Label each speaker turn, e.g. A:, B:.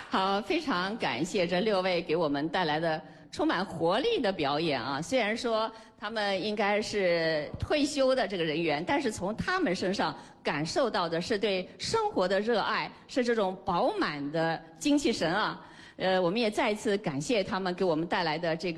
A: 好，非常感谢这6位给我们带来的充满活力的表演啊！虽然说他们应该是退休的这个人员，但是从他们身上感受到的是对生活的热爱，是这种饱满的精气神啊！我们也再一次感谢他们给我们带来的这个。